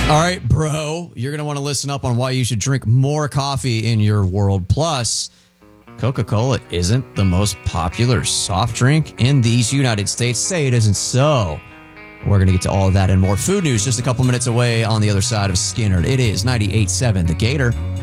All right, bro, you're going to want to listen up on why you should drink more coffee in your world. Plus, Coca-Cola isn't the most popular soft drink in these United States. Say it isn't so. We're going to get to all of that and more. Food news just a couple minutes away on the other side of Skinner. It is 98.7 The Gator.